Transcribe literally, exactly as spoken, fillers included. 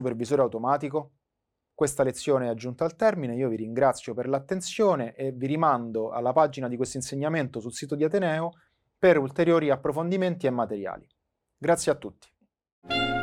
supervisore automatico. Questa lezione è giunta al termine, io vi ringrazio per l'attenzione e vi rimando alla pagina di questo insegnamento sul sito di Ateneo per ulteriori approfondimenti e materiali. Grazie a tutti.